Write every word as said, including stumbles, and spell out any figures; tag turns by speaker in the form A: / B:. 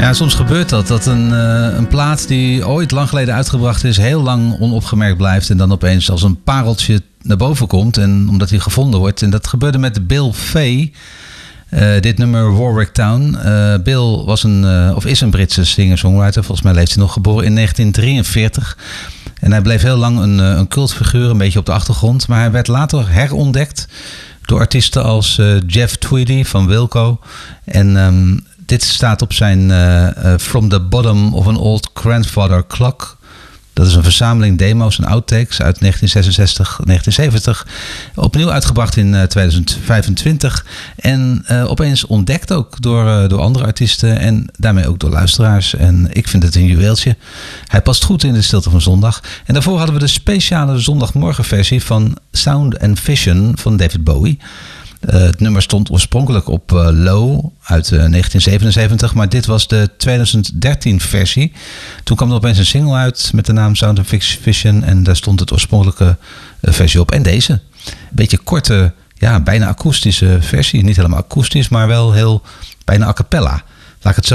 A: Ja, soms gebeurt dat. Dat een, uh, een plaat die ooit lang geleden uitgebracht is, heel lang onopgemerkt blijft en dan opeens als een pareltje naar boven komt. En omdat hij gevonden wordt. En dat gebeurde met Bill Fay. Uh, dit nummer Warwick Town. Uh, Bill was een, uh, of is een Britse singer-songwriter. Volgens mij leeft hij nog, geboren in negentien drieënveertig. En hij bleef heel lang een, een cultfiguur, een beetje op de achtergrond. Maar hij werd later herontdekt door artiesten als uh, Jeff Tweedy van Wilco. En um, dit staat op zijn uh, uh, From the Bottom of an Old Grandfather Clock. Dat is een verzameling demo's en outtakes uit negentien zesenzestig, negentien zeventig. Opnieuw uitgebracht in uh, tweeduizend vijfentwintig. En uh, opeens ontdekt ook door, uh, door andere artiesten en daarmee ook door luisteraars. En ik vind het een juweeltje. Hij past goed in de stilte van zondag. En daarvoor hadden we de speciale zondagmorgenversie van Sound and Vision van David Bowie. Uh, het nummer stond oorspronkelijk op uh, Low uit uh, negentien zevenenzeventig, maar dit was de tweeduizend dertien versie. Toen kwam er opeens een single uit met de naam Sound and Vision en daar stond het oorspronkelijke uh, versie op. En deze, een beetje korte, ja, bijna akoestische versie. Niet helemaal akoestisch, maar wel heel bijna a cappella. Laat ik het zo